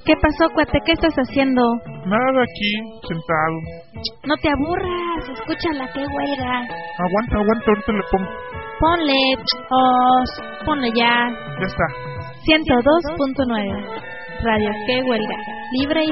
¿Qué pasó, cuate? ¿Qué estás haciendo? Nada, aquí, sentado. No te aburras, escúchala, qué huelga. Aguanta, ahorita le pongo. Ponle ya. Ya está. 102.9 Radio Qué Huelga, libre y